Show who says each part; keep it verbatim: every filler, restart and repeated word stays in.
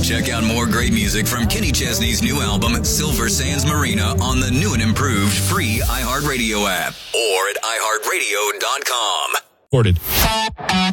Speaker 1: Check out more great music from Kenny Chesney's new album, Silver Sands Marina, on the new and improved free iHeartRadio app or at i heart radio dot com.
Speaker 2: Recorded.